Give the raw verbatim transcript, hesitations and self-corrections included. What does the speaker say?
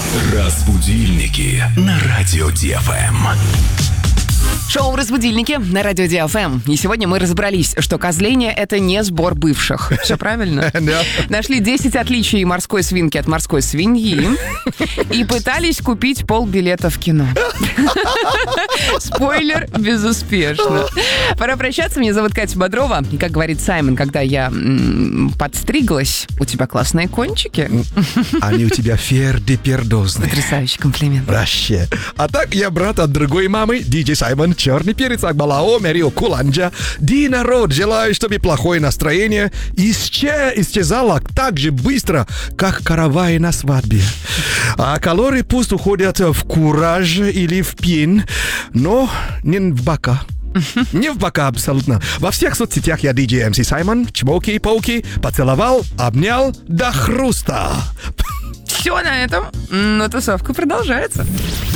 Разбудильники на радио Ди Эф Эм. Шоу «Разбудильники» на радио Ди Эф Эм. И сегодня мы разобрались, что козление — это не сбор бывших. Все правильно? Нашли десять отличий морской свинки от морской свиньи и пытались купить полбилета в кино. Спойлер, безуспешно. Пора прощаться. Меня зовут Катя Бодрова. И, как говорит Саймон, когда я м- подстриглась, у тебя классные кончики. Они у тебя фердипердозные. Потрясающий комплимент. Вообще. А так я брат от другой мамы, диджей Саймон, черный перец Акбалао, Мерио Куланджа. Ди, народ, желаю, чтобы плохое настроение исче- исчезало так же быстро, как каравай на свадьбе. А калории пусть уходят в кураж или в пин, но не в бока. Не в бока абсолютно. Во всех соцсетях я диджей эм си Саймон. Чмоки-пауки, поцеловал, обнял до хруста. Все на этом. Но тусовка продолжается.